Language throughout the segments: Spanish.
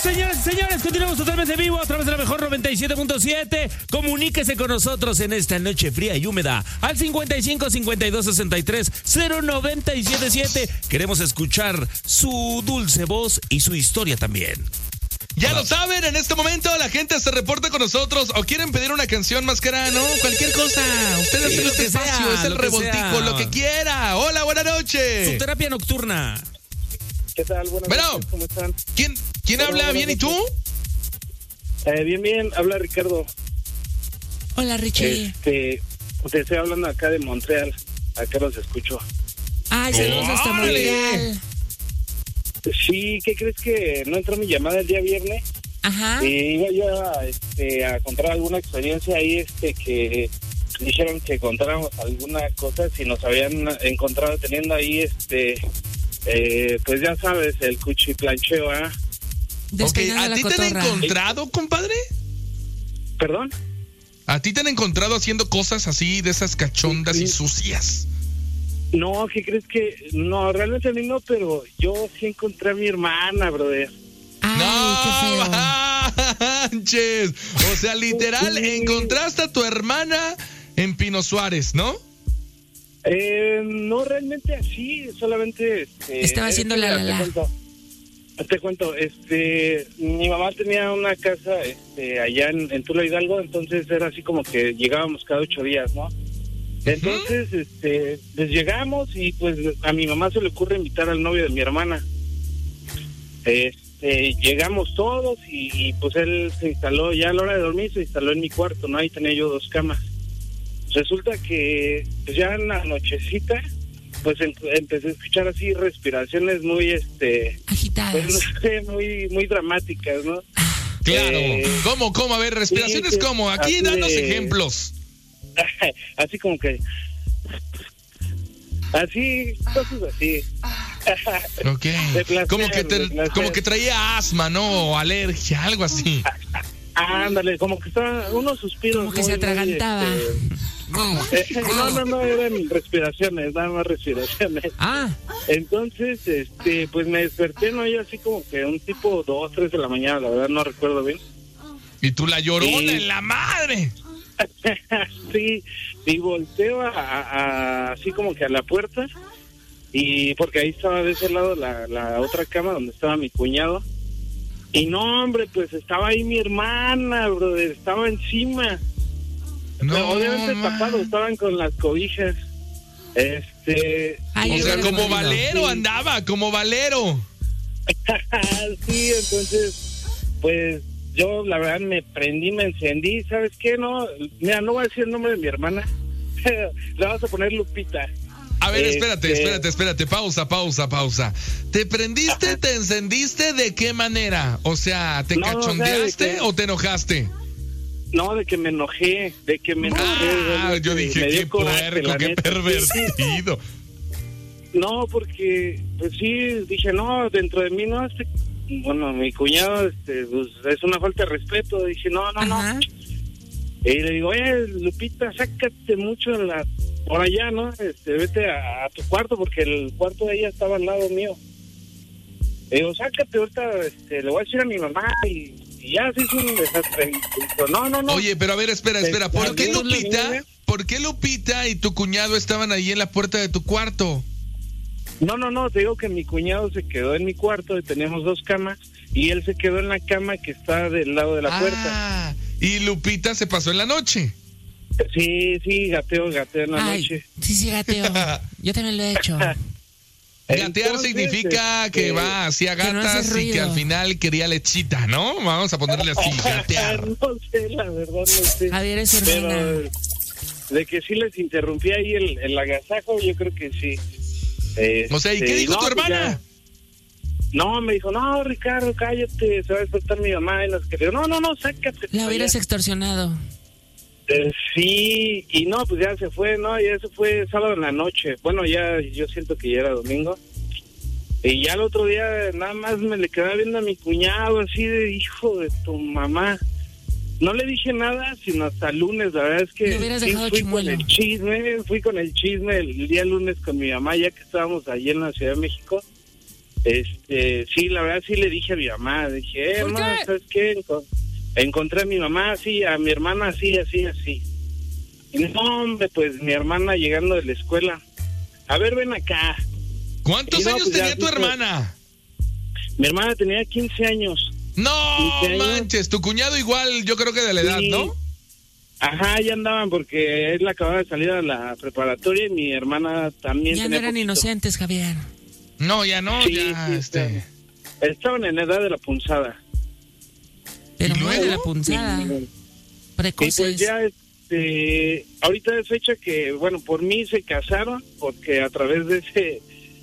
Señoras y señores, continuamos totalmente vivo a través de la mejor 97.7. Comuníquese con nosotros en esta noche fría y húmeda al 55 52 63 0977. Queremos escuchar su dulce voz y su historia también. Ya lo saben, en este momento la gente se reporta con nosotros o quieren pedir una canción más cara, ¿no? Cualquier cosa. Ustedes en este espacio, es el revoltijo, lo que quiera. Hola, buenas noches. Su terapia nocturna. ¿Qué tal? Buenas noches, ¿cómo están? ¿Quién habla? ¿Bien y tú? Bien, habla Ricardo. Hola, Richie. Te estoy hablando acá de Montreal. Acá los escucho. Ay, saludos hasta Montreal. Sí, ¿qué crees que no entró mi llamada el día viernes? Ajá. Iba yo a contar alguna experiencia ahí, que dijeron que contáramos alguna cosa si nos habían encontrado teniendo ahí, pues ya sabes, el cuchiplancheo, ¿ah? Okay, ¿a ti te han encontrado, compadre? ¿Perdón? ¿A ti te han encontrado haciendo cosas así, de esas cachondas y sucias? No, ¿qué crees que? No, realmente a mí no, pero yo sí encontré a mi hermana, brother. Ay, ¡No manches! O sea, literal, encontraste a tu hermana en Pino Suárez, ¿no? No realmente así, solamente... Estaba haciendo la. Te cuento, mi mamá tenía una casa allá en Tula Hidalgo, entonces era así como que llegábamos cada 8 días, ¿no? Entonces, pues llegamos y pues a mi mamá se le ocurre invitar al novio de mi hermana. Llegamos todos y pues él se instaló, ya a la hora de dormir se instaló en mi cuarto, ¿no? Ahí tenía yo 2 camas. Resulta que pues ya en la nochecita, pues empecé a escuchar así respiraciones muy, agitadas. pues no sé, muy dramáticas, ¿no? Claro. ¿Cómo? A ver, respiraciones, sí, ¿cómo? Aquí danos ejemplos. Así como que... Así, cosas así. Ok. Como que traía asma, ¿no? O alergia, algo así. Ándale, como que estaban unos suspiros. Como que se atragantaba. No, eran respiraciones, nada más respiraciones. Entonces, pues me desperté, ¿no? Y así como que un tipo 2, 3 de la mañana, la verdad no recuerdo bien. Y tú la llorona en la madre. Sí, y volteo así como que a la puerta, y porque ahí estaba de ese lado la otra cama donde estaba mi cuñado, y no, hombre, pues estaba ahí mi hermana, brother, estaba encima. No, obviamente tapado, estaban con las cobijas. Ay, o sea, como Valero, sí. Andaba, como Valero. Sí, entonces, pues yo la verdad me prendí, me encendí, ¿sabes qué? No, mira, no voy a decir el nombre de mi hermana. Le vas a poner Lupita. A ver, espérate, pausa. ¿Te prendiste, te encendiste, de qué manera? O sea, ¿te cachondeaste o te enojaste? No, de que me enojé, yo dije, qué puerco, qué pervertido. No, porque, pues sí, dije, no, dentro de mí no, bueno, mi cuñado, pues es una falta de respeto. Dije, no. Y le digo, oye, Lupita, sácate mucho por allá, ¿no? Vete a tu cuarto, porque el cuarto de ella estaba al lado mío. Le digo, sácate ahorita, le voy a decir a mi mamá y ya se hizo un desastre. No. Oye, pero a ver, espera. ¿Por qué Lupita y tu cuñado estaban ahí en la puerta de tu cuarto? No, te digo que mi cuñado se quedó en mi cuarto y teníamos 2 camas y él se quedó en la cama que está del lado de la puerta. ¿Y Lupita se pasó en la noche? Sí, gateo en la noche. Sí, gateo. Yo también lo he hecho. Gatear significa que va hacia gatas no y que al final quería lechita, ¿no? Vamos a ponerle así, gatear. No sé, la verdad no sé. Javier es hermana. Pero de que sí les interrumpí ahí el agasajo, yo creo que sí. O sea, ¿y qué dijo tu hermana? No, me dijo, no, Ricardo, cállate, se va a despertar mi mamá. Y las que le digo, no, sácate. La hubieras extorsionado. Sí, y no, pues ya se fue, ¿no? Ya se fue sábado en la noche. Bueno, ya yo siento que ya era domingo. Y ya el otro día nada más me le quedaba viendo a mi cuñado así de hijo de tu mamá. No le dije nada, sino hasta el lunes. La verdad es que fui con el chisme el día lunes con mi mamá, ya que estábamos allí en la Ciudad de México. Sí, la verdad sí le dije a mi mamá, dije, mamá, ¿sabes qué? Encontré a mi mamá así, a mi hermana así. Y no, hombre, pues mi hermana llegando de la escuela, a ver, ven acá. ¿Cuántos años pues, tenía tu hermana? Mi hermana tenía 15 años. No 15 años. manches, tu cuñado igual, yo creo que de la edad, ¿no? Ajá, ya andaban porque él acababa de salir a la preparatoria y mi hermana también. Ya no eran inocentes, Javier. No, ya no, Sí, ya, estaban en edad de la punzada. Pero ¿Y no luego? de la punzada. Y pues Precoces. ya, ahorita es fecha que, bueno, por mí se casaron, porque a través de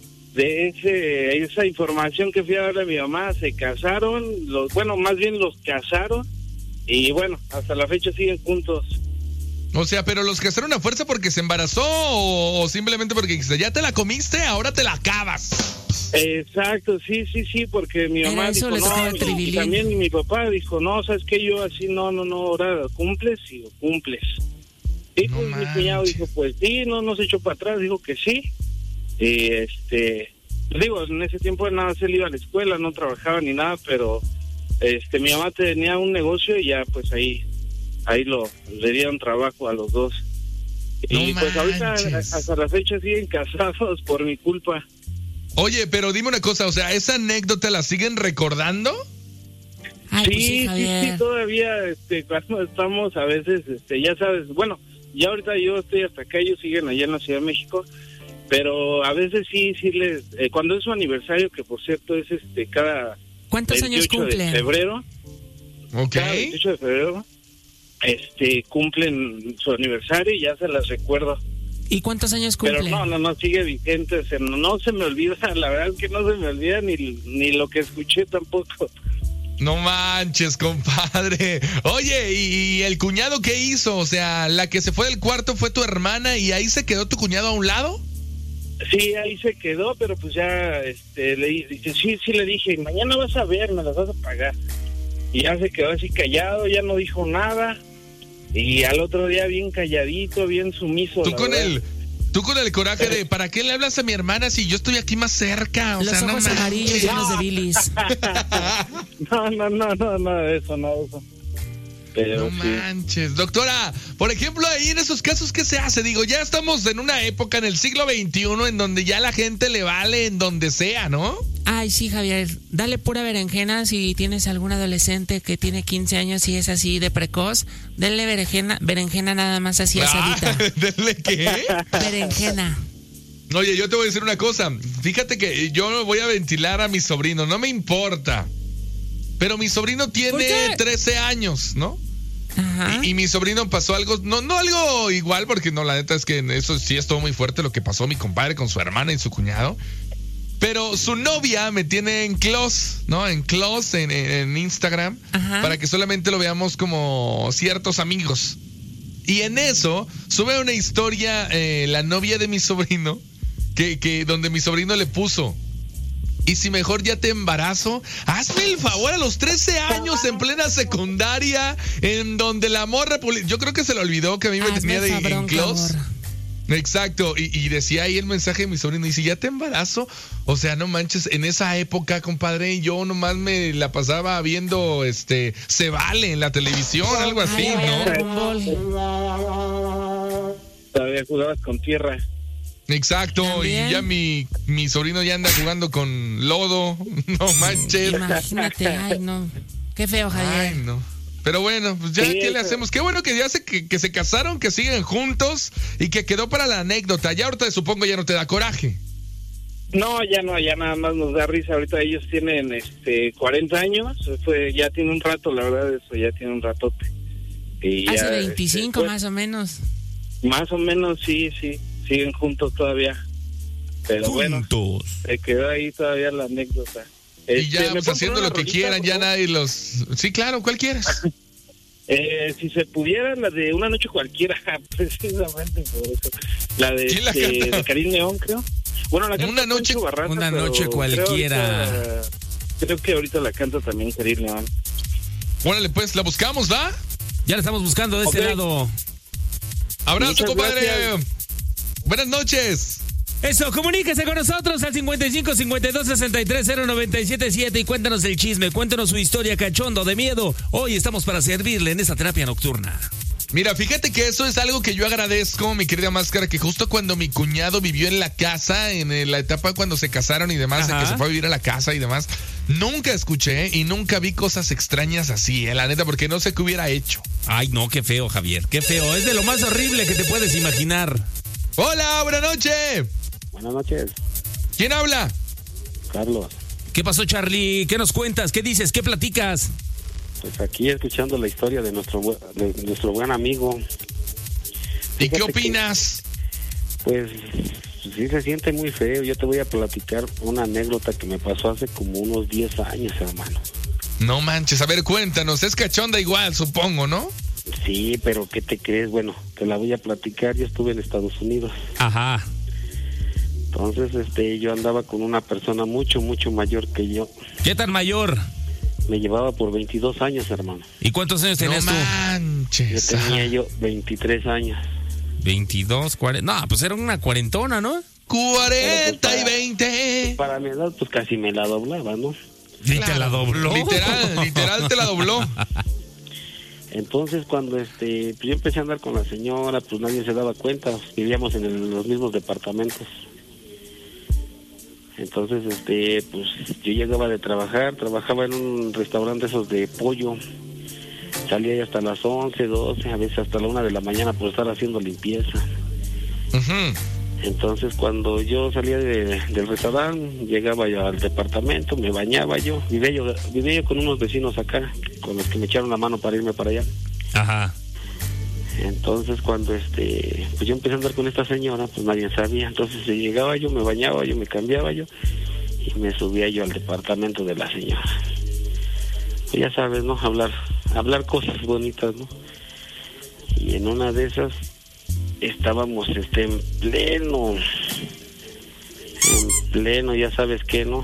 esa información que fui a darle a mi mamá, se casaron, los casaron, y bueno, hasta la fecha siguen juntos. O sea, pero los casaron a fuerza porque se embarazó o simplemente porque dijiste, ya te la comiste, ahora te la acabas. Exacto, sí, porque mi mamá eso, dijo, les tocaba el y tribilín. también mi papá dijo, no, ¿sabes qué? Yo así, no, ahora cumples y lo cumples. Y No pues mi manches. cuñado dijo, pues sí, no se echó para atrás, dijo que sí. Y digo, en ese tiempo nada, él iba a la escuela, no trabajaba ni nada, pero mi mamá tenía un negocio y ya pues ahí le dieron trabajo a los dos. No Y pues ahorita manches. hasta la fecha siguen casados por mi culpa. Oye, pero dime una cosa, o sea, ¿esa anécdota la siguen recordando? Ay, pues sí, Sí, Javier. todavía cuando estamos a veces, ya sabes, bueno, ya ahorita yo estoy hasta acá, ellos siguen allá en la Ciudad de México, pero a veces sí les, cuando es su aniversario, que por cierto es cada ¿Cuántos años 28 cumple? de febrero, Ok. cada 28 de febrero, cumplen su aniversario y ya se las recuerdo. ¿Y cuántos años cumple? Pero no, sigue vigente, o sea, no se me olvida, la verdad es que no se me olvida ni lo que escuché tampoco. No manches, compadre. Oye, ¿y el cuñado qué hizo? O sea, la que se fue del cuarto fue tu hermana y ahí se quedó tu cuñado a un lado. Sí, ahí se quedó, pero pues ya sí le dije, mañana vas a ver, me las vas a pagar. Y ya se quedó así callado, ya no dijo nada. Y al otro día bien calladito, bien sumiso. Tú con el coraje de ¿para qué le hablas a mi hermana si yo estoy aquí más cerca? O Los sea, ojos no amarillos manches. llenos de bilis. No, nada de eso, nada de eso. Pero No sí. manches. Doctora, por ejemplo, ahí en esos casos, ¿qué se hace? Digo, ya estamos en una época, en el siglo XXI, en donde ya la gente le vale en donde sea, ¿no? Ay, sí, Javier. Dale pura berenjena si tienes algún adolescente que tiene 15 años y es así de precoz. Denle berenjena nada más así asadita. ¿Denle qué? Berenjena. Oye, yo te voy a decir una cosa. Fíjate que yo voy a ventilar a mi sobrino, no me importa. Pero mi sobrino ¿Por tiene qué? 13 años, ¿no? Ajá. Y mi sobrino pasó algo, no algo igual, porque no, la neta es que eso sí estuvo muy fuerte lo que pasó mi compadre con su hermana y su cuñado. Pero su novia me tiene en close, ¿no? En close en Instagram, Ajá. para que solamente lo veamos como ciertos amigos. Y en eso sube una historia la novia de mi sobrino, que donde mi sobrino le puso: y si mejor ya te embarazo, hazme el favor, a los 13 años en plena secundaria, en donde la morra, yo creo que se le olvidó que a mí me Hazme tenía el en fabrón, close. cabrón. Exacto, y decía ahí el mensaje de mi sobrino, y si ya te embarazo, o sea, no manches, en esa época, compadre, yo nomás me la pasaba viendo, Se Vale en la televisión, algo así, Ay, ¿no? Dragon Ball. Todavía jugabas con tierra. Exacto, También. y ya mi sobrino ya anda jugando con lodo, no manches. Imagínate, ay, no. Qué feo, Javier. Ay, no. Pero bueno, pues ya, Sí, ¿qué le eso. hacemos? Qué bueno que ya que se casaron, que siguen juntos y que quedó para la anécdota. Ya ahorita supongo ya no te da coraje. No, ya nada más nos da risa. Ahorita ellos tienen 40 años. Ya tiene un rato, la verdad, eso ya tiene un ratote. Y Hace ya, 25 pues, más o menos. Más o menos, sí, siguen juntos todavía. Pero bueno, Juntos. se quedó ahí todavía la anécdota. Y ya ¿me pues, puedo haciendo poner lo una que rolita, quieran, por ya favor? nadie los... Sí, claro, ¿cuál quieres? Si se pudiera, la de Una Noche Cualquiera, precisamente por eso. La de, ¿Quién la canta? de Karim León, creo. Bueno, la canta Una noche- Poncho Barraza, Una pero Noche Cualquiera. Creo que ahorita la canta también Karim León. Órale, pues, la buscamos, ¿va? Ya la estamos buscando de este Ok. lado. Abrazo, Muchas compadre. gracias. Buenas noches. Eso, comuníquese con nosotros al 55 52 63 0977 y cuéntanos el chisme, cuéntanos su historia cachondo de miedo. Hoy estamos para servirle en esta terapia nocturna. Mira, fíjate que eso es algo que yo agradezco, mi querida Máscara, que justo cuando mi cuñado vivió en la casa, en la etapa cuando se casaron y demás, en que se fue a vivir a la casa y demás, nunca escuché y nunca vi cosas extrañas así, la neta, porque no sé qué hubiera hecho. Ay, no, qué feo, Javier, qué feo. Es de lo más horrible que te puedes imaginar. Hola, buenas noches. Buenas noches, ¿Quién habla? Carlos. ¿Qué pasó, Charlie? ¿Qué nos cuentas? ¿Qué dices? ¿Qué platicas? Pues aquí escuchando la historia de nuestro buen amigo. ¿Y qué Fíjate opinas? Pues sí se siente muy feo. Yo te voy a platicar una anécdota que me pasó hace como unos 10 años, hermano. No manches, a ver, cuéntanos. Es cachonda igual, supongo, ¿no? Sí, pero ¿qué te crees? Bueno, te la voy a platicar. Yo estuve en Estados Unidos. Ajá. Entonces, yo andaba con una persona mucho mayor que yo. ¿Qué tan mayor? Me llevaba por 22 años, hermano. ¿Y cuántos años tenías no tú? manches. Yo tenía 23 años. 22, 40. No, pues era una cuarentona, ¿no? 40 y 20. Para mi edad, pues casi me la doblaba, ¿no? Y te la dobló. Literal te la dobló. Entonces, cuando pues yo empecé a andar con la señora, pues nadie se daba cuenta. Vivíamos en los mismos departamentos. Entonces, pues yo llegaba de trabajar, trabajaba en un restaurante esos de pollo. Salía ahí hasta las 11, 12, a veces hasta la 1 de la mañana por estar haciendo limpieza. Uh-huh. Entonces, cuando yo salía del restaurante, llegaba yo al departamento, me bañaba yo. Vivía yo con unos vecinos acá, con los que me echaron la mano para irme para allá. Ajá. Entonces, cuando pues yo empecé a andar con esta señora, pues nadie sabía. Entonces, llegaba yo, me bañaba yo, me cambiaba yo y me subía yo al departamento de la señora. Pues ya sabes, ¿no? Hablar cosas bonitas, ¿no? Y en una de esas estábamos en pleno, ya sabes qué, ¿no?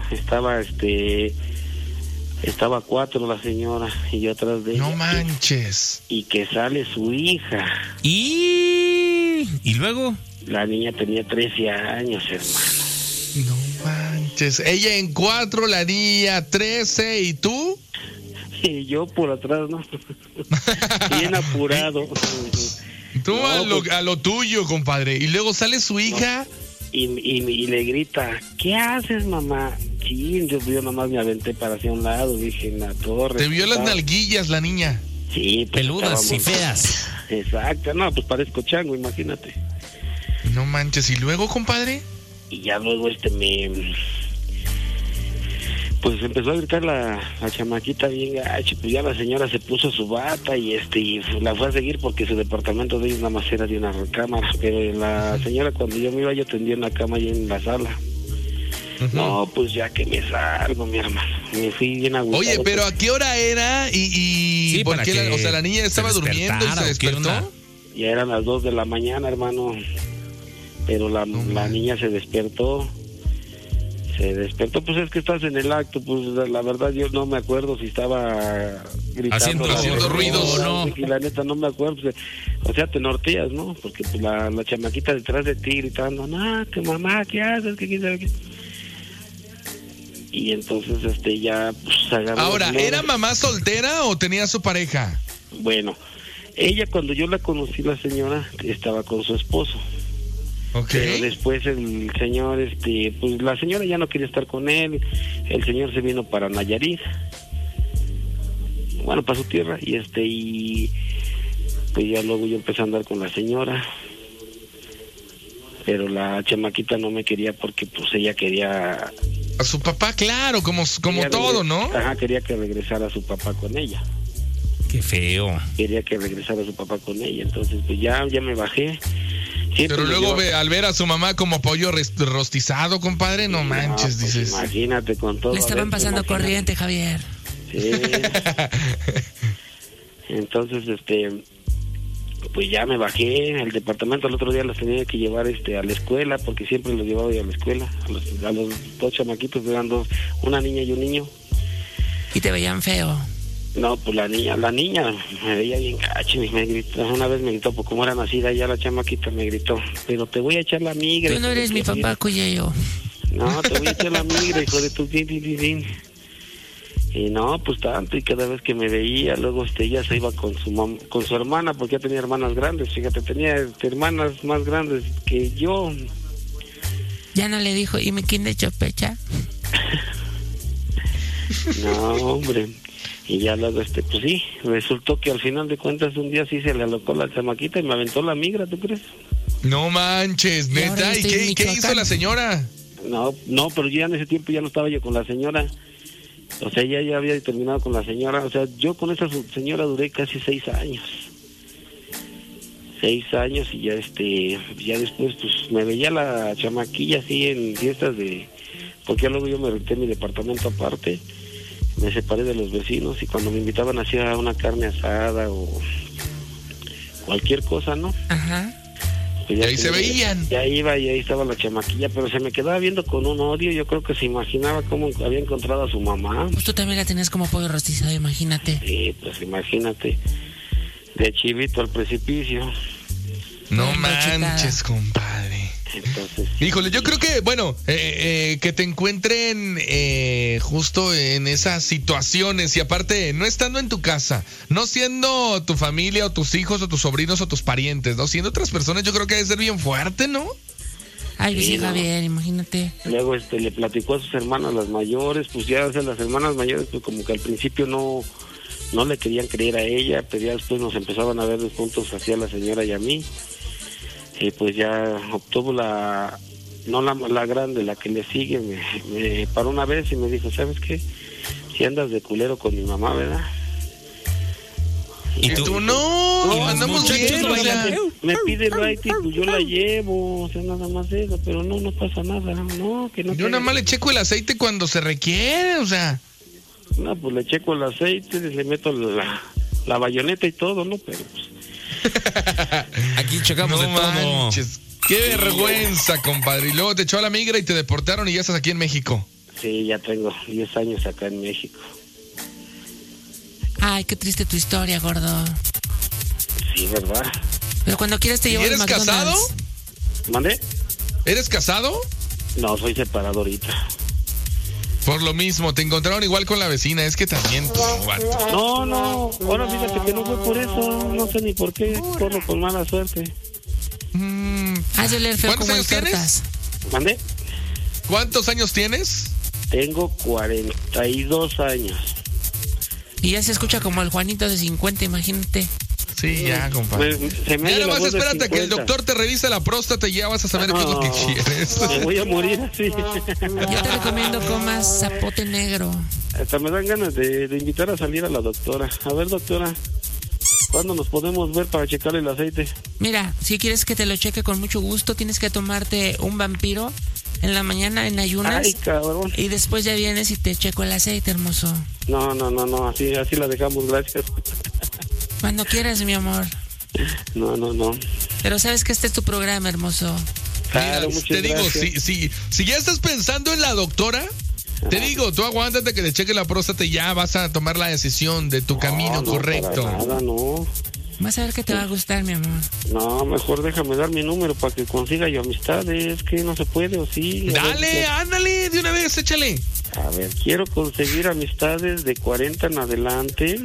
Estaba 4 la señora y yo atrás de ella. No manches. Y que sale su hija. ¿Y luego? La niña tenía 13 años, hermano. No manches. Ella en 4, la niña 13, ¿y tú? Y yo por atrás, ¿no? Bien apurado. Tú No, a lo tuyo, compadre. Y luego sale su hija. Y le grita, ¿qué haces, mamá? Sí, yo nomás me aventé para hacia un lado, dije, en la torre. Te vio las nalguillas la niña. Sí, pues, Peludas y feas. Exacto, no, pues parezco chango, imagínate. No manches. ¿Y luego, compadre? Y ya luego pues empezó a gritar la chamaquita bien gacho, pues ya la señora se puso su bata y la fue a seguir porque su departamento de ellos nada más era de una recámara, pero la señora cuando yo me iba yo tendía una cama ahí en la sala. Uh-huh. No, pues ya que me salgo, mi hermano, me fui bien agüitado. Oye, pero ¿a qué hora era? Sí, ¿por qué la niña estaba durmiendo y se despertó? Ya eran las 2 de la mañana, hermano, pero la niña se despertó, pues es que estás en el acto, pues la verdad yo no me acuerdo si estaba gritando. Haciendo ruidos, ¿no? Y la neta no me acuerdo, pues, o sea, te norteas, ¿no? Porque pues, la chamaquita detrás de ti gritando, no, que mamá, ¿qué haces? ¿Qué quién sabe qué? Y entonces ya pues agarró. Ahora, ¿era mamá soltera o tenía su pareja? Bueno, ella cuando yo la conocí, la señora, estaba con su esposo. Okay. Pero después el señor, pues la señora ya no quería estar con él, el señor se vino para Nayarit, bueno, para su tierra, y pues ya luego yo empecé a andar con la señora, pero la chamaquita no me quería porque pues ella quería... A su papá, claro, como todo, ¿no? Ajá, quería que regresara a su papá con ella. Qué feo. Quería que regresara a su papá con ella, entonces pues ya me bajé. Pero luego al ver a su mamá como pollo rostizado, compadre, no manches, pues dices. Imagínate con todo. Le estaban pasando corriente, Javier. Sí. Entonces, pues ya me bajé al departamento. El otro día los tenía que llevar a la escuela, porque siempre los llevaba yo a la escuela. A los 2 chamaquitos, eran 2, una niña y un niño. Y te veían feo. No, pues la niña me veía bien gacho y me gritó, una vez me gritó, pues como era nacida ya la chamaquita me gritó, pero te voy a echar la migra. Tú no eres mi papá, Cuyeyo. No, te voy a echar la migra, hijo de tu tin. Y no, pues tanto, y cada vez que me veía, luego ella se iba con su hermana, porque ya tenía hermanas grandes, fíjate, tenía hermanas más grandes que yo. Ya no le dijo, ¿y quién le echó pecha? No, hombre. Y ya luego, pues sí, resultó que al final de cuentas un día sí se le alocó la chamaquita y me aventó la migra, ¿tú crees? No manches, neta. ¿Y qué hizo la señora? No, pero yo ya en ese tiempo ya no estaba yo con la señora. O sea, ella ya había terminado con la señora. O sea, yo con esa señora duré casi 6 años. 6 años y ya después pues me veía la chamaquilla así en fiestas porque ya luego yo me renté mi departamento aparte. Me separé de los vecinos y cuando me invitaban hacía una carne asada o cualquier cosa, ¿no? Ajá. Pues y ahí se veían. Ya iba y ahí estaba la chamaquilla, pero se me quedaba viendo con un odio. Yo creo que se imaginaba cómo había encontrado a su mamá. Pues tú también la tenías como pollo rostizado, imagínate. Sí, pues imagínate. De chivito al precipicio. No manches, compadre. Entonces, híjole, yo creo que, bueno, que te encuentren justo en esas situaciones y aparte, no estando en tu casa, no siendo tu familia o tus hijos o tus sobrinos o tus parientes, no siendo otras personas, yo creo que debe ser bien fuerte, ¿no? Ay, sí, Javier, imagínate. Luego le platicó a sus hermanas las mayores, pues ya, o sea, las hermanas mayores, pues como que al principio no le querían creer a ella, pero ya después nos empezaban a ver juntos hacia la señora y a mí. Y pues ya obtuvo la grande, la que le sigue, me paró una vez y me dijo, ¿sabes qué? Si andas de culero con mi mamá, ¿verdad? ¿Y tú? No, andamos bien. Me pide right y pues yo la llevo, o sea, nada más eso, pero no pasa nada, no, que no. Yo nada más le checo el aceite cuando se requiere, o sea. No, pues le checo el aceite, le meto la bayoneta y todo, ¿no? Pero pues... Aquí checamos de todo. Qué vergüenza, compadre. Y luego te echó a la migra y te deportaron y ya estás aquí en México. Sí, ya tengo 10 años acá en México. Ay, qué triste tu historia, gordo. Sí, ¿verdad? Pero cuando quieras te llevo al McDonald's. ¿Eres casado? ¿Mande? ¿Eres casado? No, soy separado ahorita. Por lo mismo, te encontraron igual con la vecina, es que también... No, ahora fíjate que no fue por eso, no sé ni por qué, corro con mala suerte. Has de leer feo ¿Cuántos como años tienes? ¿Mande? ¿Cuántos años tienes? Tengo 42 años. Y ya se escucha como el Juanito de 50, imagínate. Sí, ya, compadre. Ya nada más espérate que el doctor te revise la próstata y ya vas a saber qué es lo que quieres. Me voy a morir así. Yo te recomiendo comas zapote negro. Hasta me dan ganas de invitar a salir a la doctora. A ver, doctora, ¿cuándo nos podemos ver para checar el aceite? Mira, si quieres que te lo cheque con mucho gusto, tienes que tomarte un vampiro en la mañana en ayunas. Ay, cabrón. Y después ya vienes y te checo el aceite, hermoso. No, así la dejamos, gracias. Cuando quieras, mi amor. No. Pero sabes que este es tu programa, hermoso. Claro, mira, te digo, si ya estás pensando en la doctora, te digo, tú aguántate que te cheque la próstata y ya vas a tomar la decisión de tu camino correcto. Para nada, no. Vas a ver que te va a gustar, mi amor. No, mejor déjame dar mi número para que consiga yo amistades, que no se puede, o sí. Dale, ándale, de una vez, échale. A ver, quiero conseguir amistades de 40 en adelante,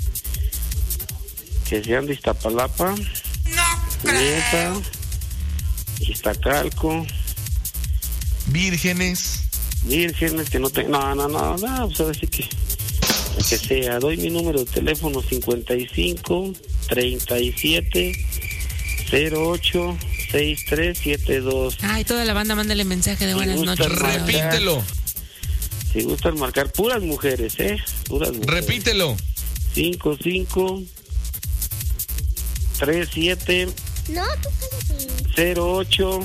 que sean de Iztapalapa, Neta, Iztacalco, vírgenes, que no tengan, no, pues ahora sí que sea. Doy mi número de teléfono 55 37 08 6372. Ay, toda la banda, mándale mensaje de buenas noches. Repítelo. Si gustan marcar, puras mujeres, puras mujeres. Repítelo. 55 37 08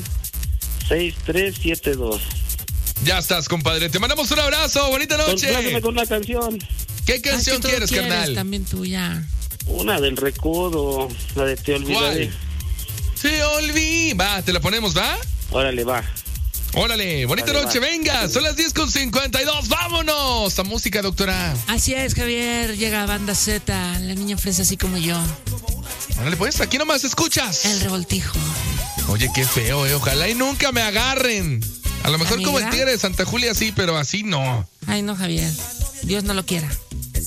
6372. Ya estás, compadre. Te mandamos un abrazo. Bonita noche. Compláceme con una canción. ¿Qué canción quieres, carnal? También tuya. Una del Recodo, la de Te Olvidaré. ¿Cuál? Te olvidé. Va, te la ponemos, ¿va? Órale, va. Órale, bonita noche, venga, son las 10:52, vámonos a música, doctora. Así es, Javier, llega Banda Z, la niña fresa así como yo. Órale, pues, aquí nomás escuchas. El revoltijo. Oye, qué feo, ojalá y nunca me agarren. A lo mejor como el tigre de Santa Julia sí, pero así no. Ay, no, Javier, Dios no lo quiera.